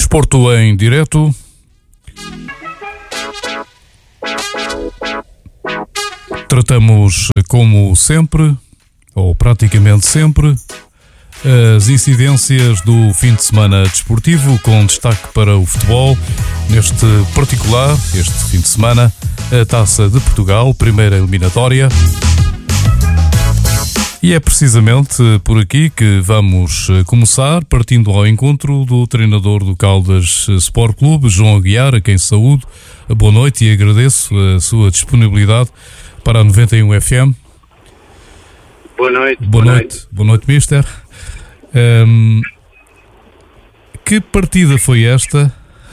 Desporto em direto. Tratamos, como sempre, ou praticamente sempre, as incidências do fim de semana desportivo, com destaque para o futebol. Neste particular, este fim de semana, a Taça de Portugal, primeira eliminatória. E é precisamente por aqui que vamos começar, partindo ao encontro do treinador do Caldas Sport Clube, João Aguiar, a quem saúdo. Boa noite e agradeço a sua disponibilidade para a 91 FM. Boa noite. Boa noite, mister. Que partida foi esta?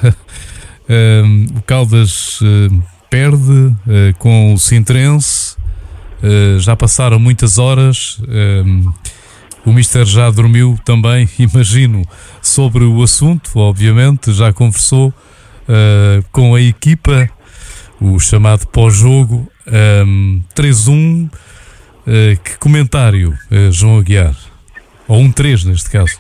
O Caldas perde com o Sintrense. Já passaram muitas horas. O mister já dormiu também, imagino, sobre o assunto. Obviamente já conversou com a equipa, o chamado pós-jogo. 3-1. Que comentário, João Aguiar? Ou 1-3 neste caso.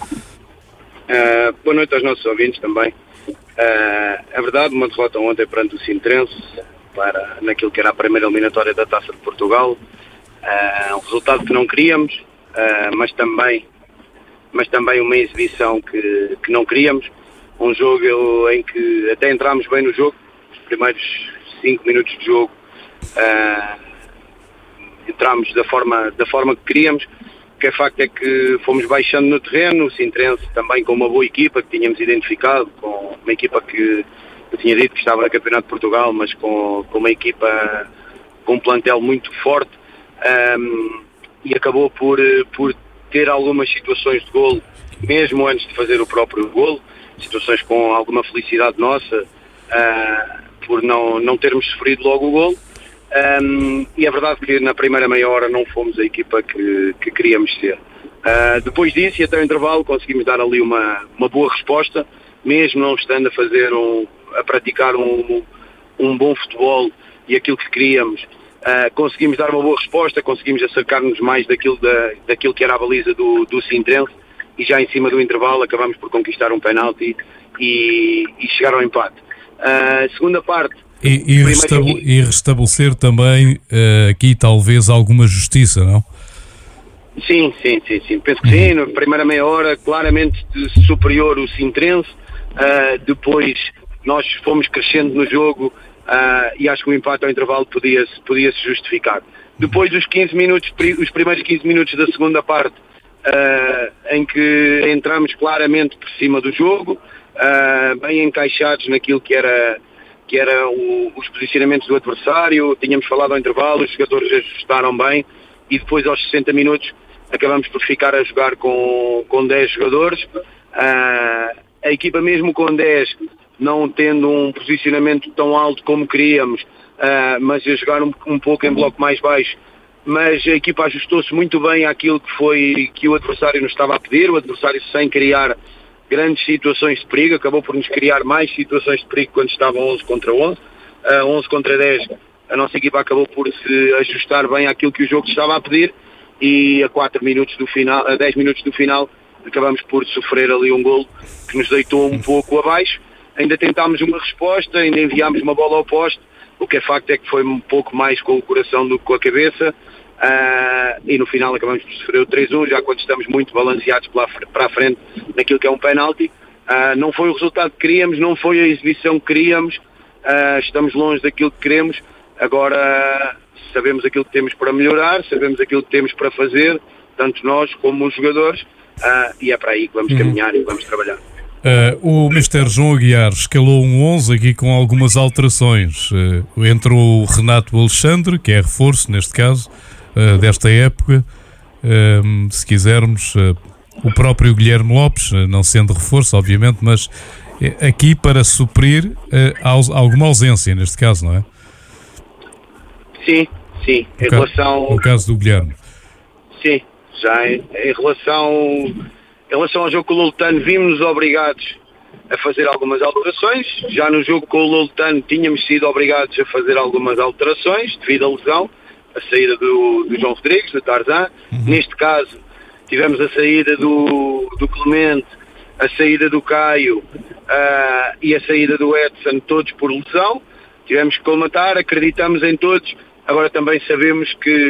Boa noite aos nossos ouvintes também. É verdade, uma derrota ontem perante o Sintrense, naquilo que era a primeira eliminatória da Taça de Portugal. Um resultado que não queríamos, mas também uma exibição que não queríamos. Um jogo em que até entramos bem no jogo, os primeiros 5 minutos de jogo entramos da forma que queríamos. O que é facto é que fomos baixando no terreno, o Sintrense também com uma boa equipa que tínhamos identificado, com uma equipa que eu tinha dito que estava no Campeonato de Portugal, mas com uma equipa com um plantel muito forte, e acabou por ter algumas situações de golo, mesmo antes de fazer o próprio golo, situações com alguma felicidade nossa, por não termos sofrido logo o golo. E é verdade que na primeira meia hora não fomos a equipa que queríamos ser. Depois disso, e até o intervalo, conseguimos dar ali uma boa resposta, mesmo não estando a praticar um bom futebol e aquilo que queríamos. Conseguimos dar uma boa resposta, conseguimos acercar-nos mais daquilo que era a baliza do Sintrense, e já em cima do intervalo acabamos por conquistar um penalti e chegar ao empate. Segunda parte. E restabelecer também aqui talvez alguma justiça, não? Sim. Penso que sim. Na primeira meia hora, claramente superior o Sintrense. Depois nós fomos crescendo no jogo, e acho que o empate ao intervalo podia-se justificar. Depois os primeiros 15 minutos da segunda parte, em que entramos claramente por cima do jogo, bem encaixados naquilo que era os posicionamentos do adversário. Tínhamos falado ao intervalo, os jogadores ajustaram bem, e depois aos 60 minutos acabamos por ficar a jogar com 10 jogadores. A equipa mesmo com 10, não tendo um posicionamento tão alto como queríamos, mas a jogar um pouco em bloco mais baixo, mas a equipa ajustou-se muito bem àquilo que o adversário nos estava a pedir. O adversário, sem criar grandes situações de perigo, acabou por nos criar mais situações de perigo quando estava 11 contra 11, 11 contra 10. A nossa equipa acabou por se ajustar bem àquilo que o jogo estava a pedir, e a 10 minutos do final, acabamos por sofrer ali um golo que nos deitou um pouco abaixo. Ainda tentámos uma resposta, ainda enviámos uma bola ao poste. O que é facto é que foi um pouco mais com o coração do que com a cabeça, e no final acabamos por sofrer o 3-1, já quando estamos muito balanceados para a frente naquilo que é um penalti. Não foi o resultado que queríamos, não foi a exibição que queríamos, estamos longe daquilo que queremos. Agora sabemos aquilo que temos para melhorar, sabemos aquilo que temos para fazer, tanto nós como os jogadores, e é para aí que vamos caminhar e vamos trabalhar. O Mr. João Aguiar escalou um 11 aqui com algumas alterações. Entrou o Renato Alexandre, que é reforço neste caso, desta época. Se quisermos, o próprio Guilherme Lopes, não sendo reforço, obviamente, mas aqui para suprir alguma ausência neste caso, não é? Sim. No caso do Guilherme. Sim, já em relação ao jogo com o Loltano, vimos-nos obrigados a fazer algumas alterações. Já no jogo com o Loltano tínhamos sido obrigados a fazer algumas alterações devido à lesão, a saída do João Rodrigues, do Tarzan. Neste caso tivemos a saída do Clemente, a saída do Caio, e a saída do Edson, todos por lesão. Tivemos que colmatar, acreditamos em todos. Agora também sabemos que